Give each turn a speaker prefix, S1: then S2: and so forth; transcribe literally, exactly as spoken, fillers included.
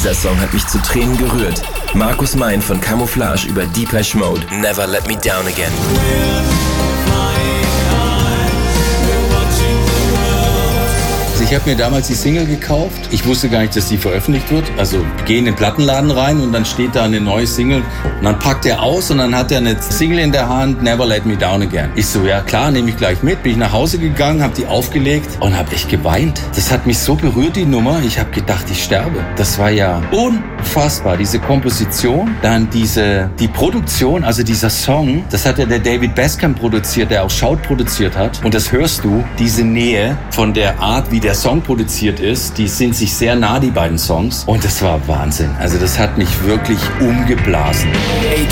S1: Dieser Song hat mich zu Tränen gerührt. Markus Mein von Camouflage über Depeche Mode. Never Let Me Down Again.
S2: Ich habe mir damals die Single gekauft. Ich wusste gar nicht, dass die veröffentlicht wird. Also ich gehe in den Plattenladen rein und dann steht da eine neue Single. Und dann packt er aus und dann hat er eine Single in der Hand, Never Let Me Down Again. Ich so, ja klar, nehme ich gleich mit. Bin ich nach Hause gegangen, habe die aufgelegt und habe echt geweint. Das hat mich so berührt, die Nummer. Ich habe gedacht, ich sterbe. Das war ja unfassbar. Diese Komposition, dann diese, die Produktion, also dieser Song, das hat ja der David Bascam produziert, der auch Shout produziert hat. Und das hörst du, diese Nähe von der Art, wie der Song produziert ist, die sind sich sehr nah, die beiden Songs. Und das war Wahnsinn. Also das hat mich wirklich umgeblasen.
S1: A